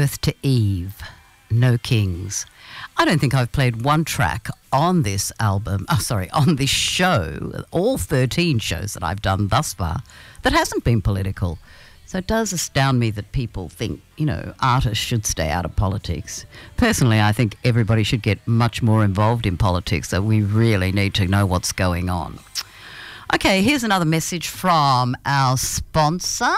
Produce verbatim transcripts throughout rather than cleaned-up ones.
Earth to Eve, No Kings. I don't think I've played one track on this album, oh, sorry, on this show, all thirteen shows that I've done thus far, that hasn't been political. So it does astound me that people think, you know, artists should stay out of politics. Personally, I think everybody should get much more involved in politics, so we really need to know what's going on. Okay, here's another message from our sponsor.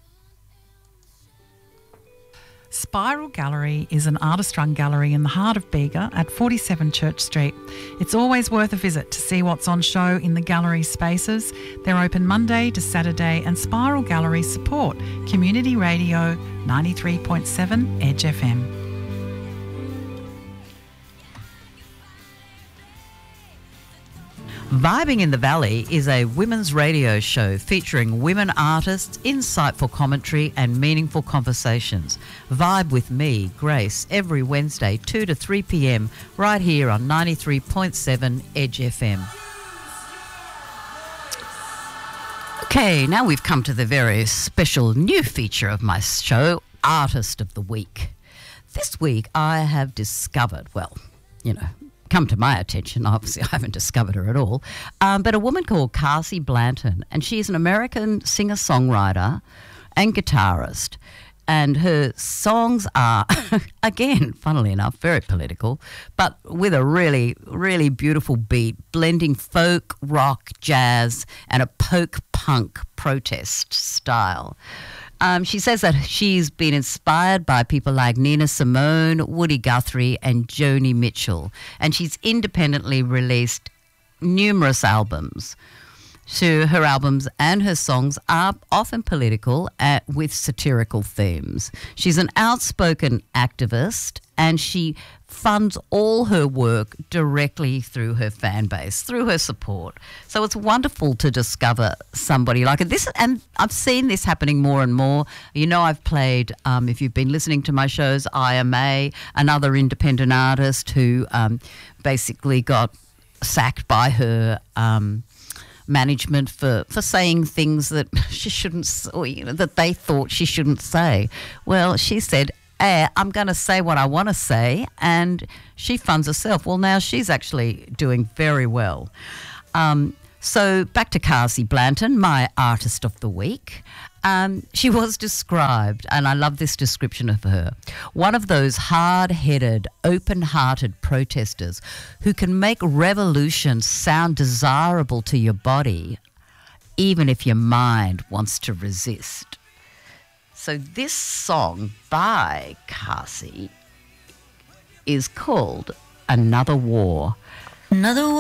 Spiral Gallery is an artist-run gallery in the heart of Bega at forty-seven Church Street. It's always worth a visit to see what's on show in the gallery spaces. They're open Monday to Saturday, and Spiral Gallery support Community Radio ninety-three point seven Edge F M. Vibing in the Valley is a women's radio show featuring women artists, insightful commentary and meaningful conversations. Vibe with me, Grace, every Wednesday, two to three p.m, right here on ninety-three point seven Edge F M. Okay, now we've come to the very special new feature of my show, Artist of the Week. This week I have discovered, well, you know, come to my attention, obviously I haven't discovered her at all, um, but a woman called Kasi Blanton, and she's an American singer-songwriter and guitarist, and her songs are, again, funnily enough, very political, but with a really, really beautiful beat, blending folk, rock, jazz, and a folk-punk protest style. Um, she says that she's been inspired by people like Nina Simone, Woody Guthrie and Joni Mitchell, and she's independently released numerous albums. So her albums and her songs are often political uh, with satirical themes. She's an outspoken activist, and she funds all her work directly through her fan base, through her support. So it's wonderful to discover somebody like it. This, and I've seen this happening more and more. You know, I've played, um, if you've been listening to my shows, I M A, another independent artist who um, basically got sacked by her um, management for, for saying things that she shouldn't, or, you know, that they thought she shouldn't say. Well, she said, Eh, I'm going to say what I want to say, and she funds herself. Well, now she's actually doing very well. Um, so back to Kasi Blanton, my Artist of the Week. Um, she was described, and I love this description of her, one of those hard-headed, open-hearted protesters who can make revolution sound desirable to your body, even if your mind wants to resist. So this song by Kasi is called Another War. Another war.